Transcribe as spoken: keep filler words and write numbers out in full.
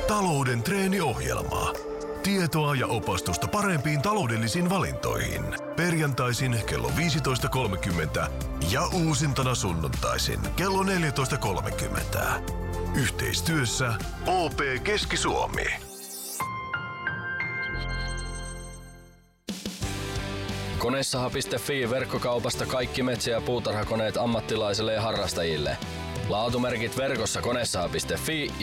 Talouden treeniohjelma. Tietoa ja opastusta parempiin taloudellisiin valintoihin. Perjantaisin kello viisitoista kolmekymmentä ja uusintana sunnuntaisin kello neljätoista kolmekymmentä. Yhteistyössä O P Keski-Suomi. Koneissaha piste fi verkkokaupasta kaikki metsä- ja puutarhakoneet ammattilaisille ja harrastajille. Laatumerkit verkossa koneissaha piste fi